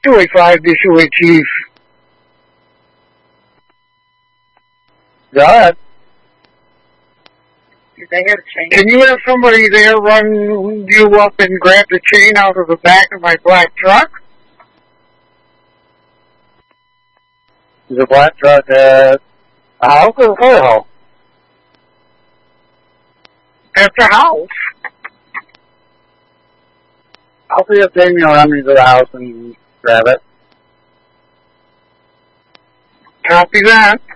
285 to 2 Chief. Go ahead. Did they have chain? Can you have somebody there run you up and grab the chain out of the back of my black truck? Is a black truck at a house or a fire hall? At the house. I'll see if Damien will run me to the house and grab it. Copy that.